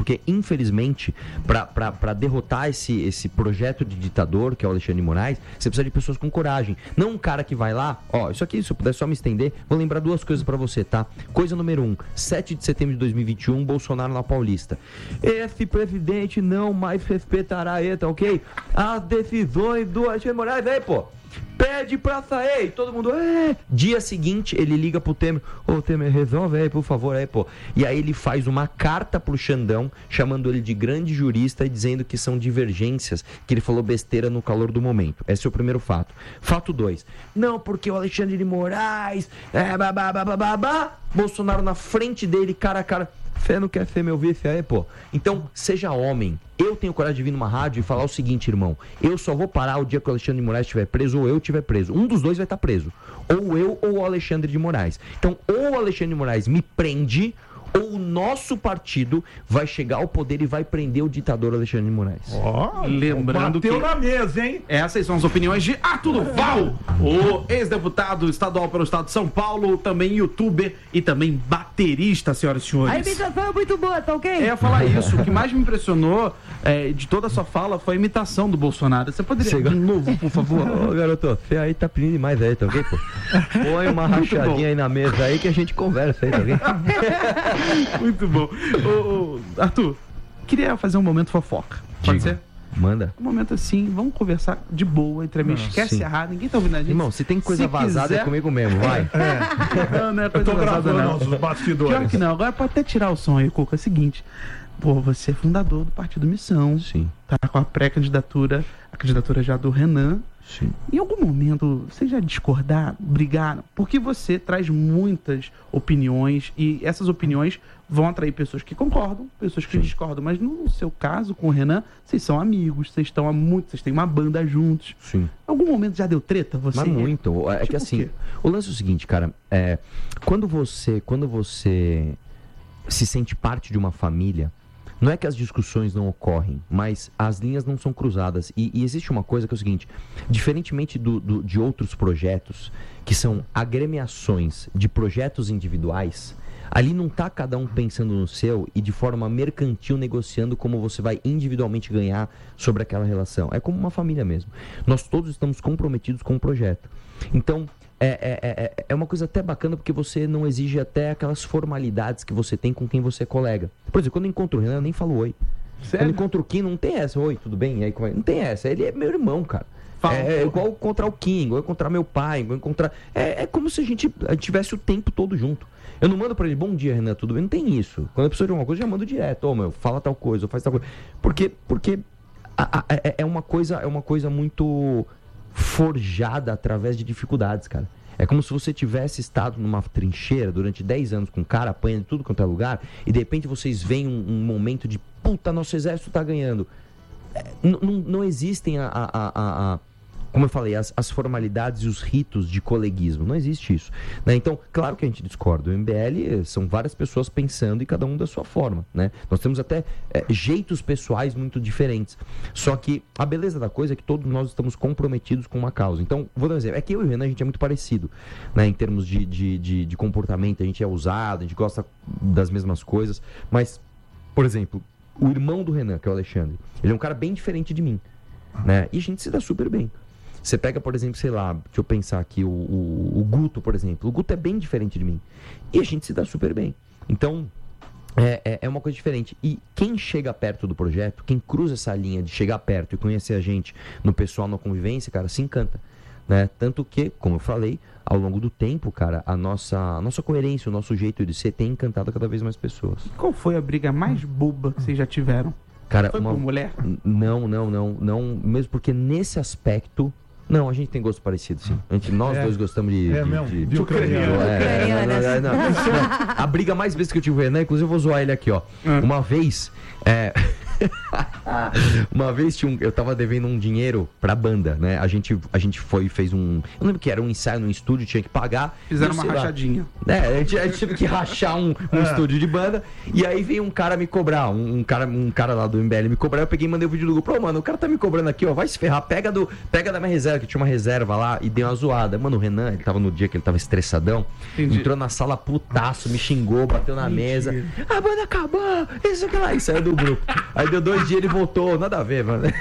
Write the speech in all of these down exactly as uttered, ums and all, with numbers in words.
porque, infelizmente, para derrotar esse, esse projeto de ditador, que é o Alexandre de Moraes, você precisa de pessoas com coragem. Não um cara que vai lá, ó, isso aqui, se eu puder só me estender, vou lembrar duas coisas para você, tá? Coisa número um, sete de setembro de dois mil e vinte e um, Bolsonaro na Paulista. Esse presidente não mais respeitará ele, tá ok? As decisões do Alexandre de Moraes, aí, pô. Pede pra sair, todo mundo, é. Dia seguinte, ele liga pro Temer, ô Temer, resolve aí, por favor, aí, pô. E aí ele faz uma carta pro Xandão, chamando ele de grande jurista e dizendo que são divergências, que ele falou besteira no calor do momento. Esse é o primeiro fato. Fato dois, não, porque o Alexandre de Moraes, é, babá, babá, babá, Bolsonaro na frente dele, cara a cara. Você não quer ser meu vice aí, pô? Então, seja homem. Eu tenho coragem de vir numa rádio e falar o seguinte, irmão. Eu só vou parar o dia que o Alexandre de Moraes estiver preso ou eu estiver preso. Um dos dois vai estar preso. Ou eu ou o Alexandre de Moraes. Então, ou o Alexandre de Moraes me prende, ou o nosso partido vai chegar ao poder e vai prender o ditador Alexandre de Moraes. Ó, oh, lembrando bateu que... na mesa, hein? Essas são as opiniões de Arthur Val, o ex-deputado estadual pelo estado de São Paulo, também youtuber e também baterista, senhoras e senhores. A imitação é muito boa, tá ok? Eu ia falar isso. O que mais me impressionou é, de toda a sua fala foi a imitação do Bolsonaro. Você poderia Chega. de novo, por favor? Ô, garoto, você aí tá pedindo demais aí, tá ok, pô? Põe uma rachadinha aí na mesa aí que a gente conversa aí, tá ok? Muito bom. Ô, ô, Arthur, queria fazer um momento fofoca. Pode Diga. ser? Manda. Um momento assim, vamos conversar de boa entre amigos. Ah, Esquece sim. a rádio, ninguém tá ouvindo a gente. Irmão, se tem coisa Se vazada quiser- é comigo mesmo, vai. Não, não é Eu coisa tô vazada, gravando não. os bastidores. Pior que não, agora pode até tirar o som aí, Cuca. É o seguinte, pô, você é fundador do Partido Missão. Sim, Tá com a pré-candidatura, a candidatura já do Renan. sim. Em algum momento, vocês já discordaram, brigaram? Porque você traz muitas opiniões e essas opiniões vão atrair pessoas que concordam, pessoas que Sim. discordam. Mas no seu caso, com o Renan, vocês são amigos, vocês estão há muito, vocês têm uma banda juntos. Sim. Em algum momento já deu treta? Você Mas muito. É Tipo que o assim, quê? o lance é o seguinte, cara, é, quando você, quando você se sente parte de uma família, não é que as discussões não ocorrem, mas as linhas não são cruzadas. E, e existe uma coisa que é o seguinte, diferentemente do, do- de outros projetos, que são agremiações de projetos individuais, ali não tá cada um pensando no seu e de forma mercantil negociando como você vai individualmente ganhar sobre aquela relação. É como uma família mesmo. Nós todos estamos comprometidos com o projeto. Então, é, é, é, é uma coisa até bacana porque você não exige até aquelas formalidades que você tem com quem você é colega. Por exemplo, quando eu encontro o Renan, eu nem falo oi. Quando eu encontro o Kim, não tem essa. Oi, tudo bem? E aí, como é? Não tem essa. Ele é meu irmão, cara. Fala, É, é pô. igual encontrar o Kim, igual encontrar meu pai, igual encontrar... É, é como se a gente a gente tivesse o tempo todo junto. Eu não mando pra ele, bom dia, Renan, tudo bem? Não tem isso. Quando a pessoa de alguma coisa, eu já mando direto. Ô, meu, fala tal coisa, ou faz tal coisa. Porque, porque a- a- é, é uma coisa, é uma coisa muito forjada através de dificuldades, cara. É como se você tivesse estado numa trincheira durante dez anos com um cara apanhando em tudo quanto é lugar e de repente vocês veem um, um momento de puta, nosso exército tá ganhando. É, n- n- não existem a, a- a- a- a- como eu falei, as, as formalidades e os ritos de coleguismo. Não existe isso, né? Então, claro que a gente discorda. O M B L são várias pessoas pensando e cada um da sua forma, né? Nós temos até é, jeitos pessoais muito diferentes. Só que a beleza da coisa é que todos nós estamos comprometidos com uma causa. Então, vou dar um exemplo. É que eu e o Renan, a gente é muito parecido, né? Em termos de, de, de, de comportamento. A gente é ousado, a gente gosta das mesmas coisas. Mas, por exemplo, o irmão do Renan, que é o Alexandre, ele é um cara bem diferente de mim, né? E a gente se dá super bem. Você pega, por exemplo, sei lá, deixa eu pensar aqui, o, o, o Guto, por exemplo. O Guto é bem diferente de mim. E a gente se dá super bem. Então, é, é, é uma coisa diferente. E quem chega perto do projeto, quem cruza essa linha de chegar perto e conhecer a gente no pessoal, na convivência, cara, se encanta, né? Tanto que, como eu falei, ao longo do tempo, cara, a nossa, a nossa coerência, o nosso jeito de ser tem encantado cada vez mais pessoas. Qual foi a briga mais boba que vocês já tiveram? Cara, Foi uma... por mulher? N- Não, não, não, não. Mesmo porque nesse aspecto. Não, a gente tem gosto parecido, sim. A gente, nós É. dois gostamos de. É de- mesmo? de- De ucraniano. É, não, não, não, não. A briga mais vezes que eu tive com o Renan, inclusive eu vou zoar ele aqui, ó. Uma vez. É... Uma vez tinha um, eu tava devendo um dinheiro pra banda, né? A gente, a gente foi e fez um... Eu não lembro que era um ensaio no estúdio, tinha que pagar. Fizeram uma rachadinha. É, a gente, a gente teve que rachar um, um é. estúdio de banda. E aí veio um cara me cobrar, um, um, cara, um cara lá do M B L me cobrar. Eu peguei e mandei o vídeo do grupo. Pô, mano, o cara tá me cobrando aqui, ó. Vai se ferrar, pega, do, pega da minha reserva, que tinha uma reserva lá, e deu uma zoada. Mano, o Renan, ele tava no dia que ele tava estressadão. Entendi. Entrou na sala putaço, me xingou, bateu na Mentira. mesa. A banda acabou, isso que lá. E saiu do grupo. Aí deu dois dias, ele voltou. Nada a ver, mano.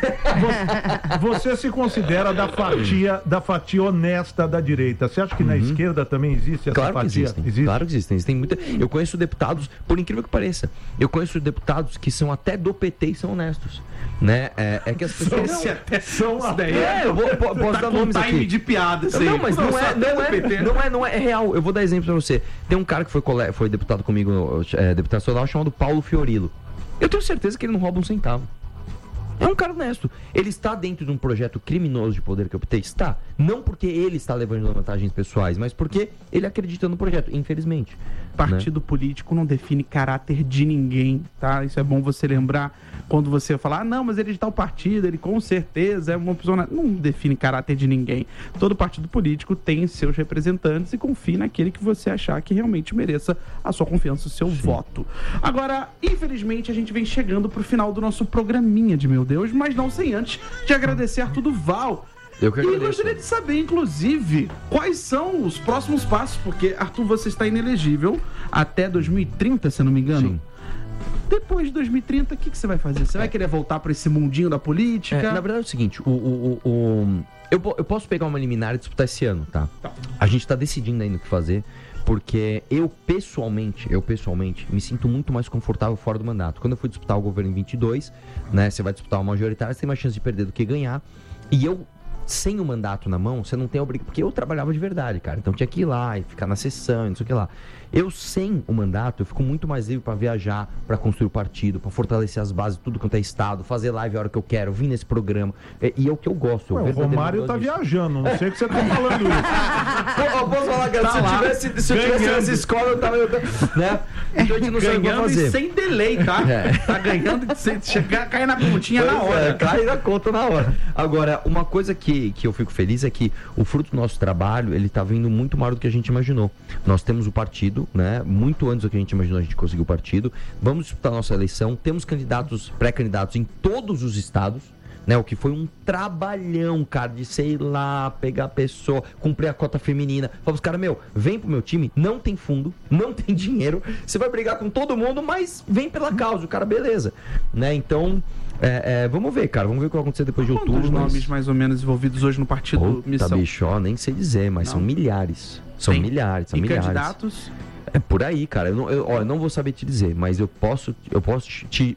Você se considera da fatia, da fatia honesta da direita. Você acha que uhum. na esquerda também existe essa claro fatia? Que existem, existe? Claro que existem. existem muita... Eu conheço deputados, por incrível que pareça, eu conheço deputados que são até do P T e são honestos. Né? É, é que as pessoas são, até são até. É, eu vou, posso tá dar nomes aqui. De piada, assim. Não, mas não, não, é, não, é, não, é, não é, é real. Eu vou dar exemplo pra você. Tem um cara que foi, cole... foi deputado comigo, é, deputado estadual, chamado Paulo Fiorilo. Eu tenho certeza que ele não rouba um centavo. É um cara honesto. Ele está dentro de um projeto criminoso de poder que eu optei? Está. Não porque ele está levando vantagens pessoais, mas porque ele acredita no projeto, infelizmente. Partido né? político não define caráter de ninguém, tá? Isso é bom você lembrar quando você falar, ah, não, mas ele é de tal partido, ele com certeza é uma pessoa... Não define caráter de ninguém. Todo partido político tem seus representantes e confie naquele que você achar que realmente mereça a sua confiança, o seu Sim. voto. Agora, infelizmente, a gente vem chegando pro final do nosso programinha de Meu Deus, mas não sem antes te agradecer, Arthur Duval. Eu que agradeço. E gostaria de saber, inclusive, quais são os próximos passos, porque, Arthur, você está inelegível até dois mil e trinta, se eu não me engano. Sim. Depois de dois mil e trinta, o que, que você vai fazer? Você vai querer voltar para esse mundinho da política? É, na verdade é o seguinte, o, o, o, o... Eu, eu posso pegar uma liminar e disputar esse ano, tá? tá. A gente está decidindo ainda o que fazer, porque eu pessoalmente, eu pessoalmente, me sinto muito mais confortável fora do mandato. Quando eu fui disputar o governo em vinte e dois, né, você vai disputar o majoritário, você tem mais chance de perder do que ganhar. E eu, sem o mandato na mão, você não tem a obrigação, porque eu trabalhava de verdade, cara. Então tinha que ir lá e ficar na sessão, não sei o que lá. Eu, sem o mandato, eu fico muito mais livre para viajar, para construir o partido, para fortalecer as bases, tudo quanto é estado, fazer live a hora que eu quero, vir nesse programa. E, e é o que eu gosto. Ué, eu o Romário tá disso. viajando, não sei o que você tá falando isso. Pô, eu posso falar, cara, tá se, eu tivesse, se eu tivesse nessa escola, eu tava... Eu, né? Então a gente não sabe o que fazer. Sem delay, tá? É. Tá ganhando sem chegar, cair na pontinha pois na hora. É, cai na conta na hora. Agora, uma coisa que, que eu fico feliz é que o fruto do nosso trabalho, ele tá vindo muito maior do que a gente imaginou. Nós temos o partido, né? Muito antes do que a gente imaginou, a gente conseguiu o partido. Vamos disputar a nossa eleição. Temos candidatos, pré-candidatos em todos os estados, né? O que foi um trabalhão, cara, de sei lá, pegar a pessoa, cumprir a cota feminina. Fala os caras, meu, vem pro meu time, não tem fundo, não tem dinheiro, você vai brigar com todo mundo, mas vem pela causa, o cara, beleza, né? Então, é, é, vamos ver, cara, vamos ver o que vai acontecer depois de outubro. Quantos mas... nomes mais ou menos envolvidos hoje no partido Puta, Missão? Bicho, ó, nem sei dizer, mas não. são milhares. São tem. milhares, são e milhares. candidatos? É por aí, cara. Eu não, eu, ó, eu não vou saber te dizer, mas eu posso, eu posso te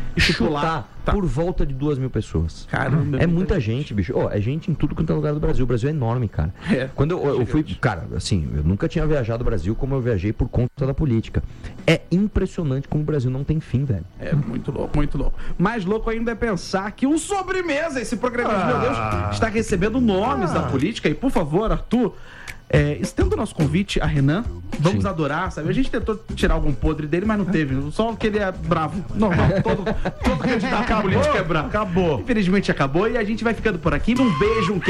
chutar tá. por volta de duas mil pessoas. Caramba, é muita gente, gente bicho. Oh, é gente em tudo quanto é lugar do Brasil. O Brasil é enorme, cara. É, Quando eu, eu fui, cara, assim, eu nunca tinha viajado o Brasil como eu viajei por conta da política. É impressionante como o Brasil não tem fim, velho. É muito louco, muito louco. Mais louco ainda é pensar que o Sobremesa, esse programa, ah. meu Deus, está recebendo nomes ah. da política. E, por favor, Arthur, É, estendo o nosso convite a Renan, vamos Sim. adorar, sabe? A gente tentou tirar algum podre dele, mas não teve. Só que ele é bravo. Normal, todo, todo candidato à política é bravo. Acabou. Infelizmente acabou e a gente vai ficando por aqui. Um beijo, um queijo.